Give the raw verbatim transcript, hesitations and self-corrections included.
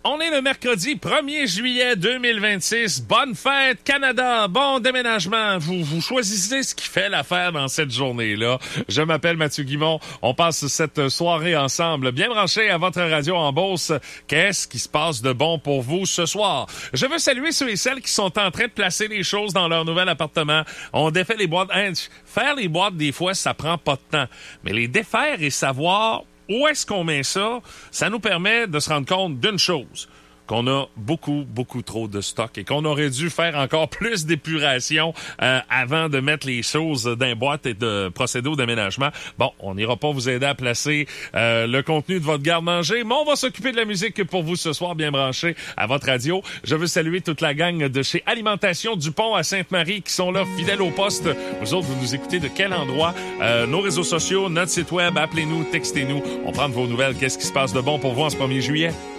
On est le mercredi premier juillet deux mille vingt-six. Bonne fête, Canada. Bon déménagement. Vous, vous choisissez ce qui fait l'affaire dans cette journée-là. Je m'appelle Mathieu Guimont. On passe cette soirée ensemble. Bien branché à votre radio en Beauce. Qu'est-ce qui se passe de bon pour vous ce soir? Je veux saluer ceux et celles qui sont en train de placer les choses dans leur nouvel appartement. On défait les boîtes. Hein, faire les boîtes, des fois, ça prend pas de temps. Mais les défaire et savoir où est-ce qu'on met ça, ça nous permet de se rendre compte d'une chose, qu'on a beaucoup, beaucoup trop de stock et qu'on aurait dû faire encore plus d'épuration euh, avant de mettre les choses dans les boîtes et de procéder au déménagement. Bon, on n'ira pas vous aider à placer euh, le contenu de votre garde-manger, mais on va s'occuper de la musique pour vous ce soir, bien branché à votre radio. Je veux saluer toute la gang de chez Alimentation Dupont à Sainte-Marie qui sont là, fidèles au poste. Vous autres, vous nous écoutez de quel endroit? Euh, nos réseaux sociaux, notre site web, appelez-nous, textez-nous. On prend de vos nouvelles. Qu'est-ce qui se passe de bon pour vous en ce premier juillet?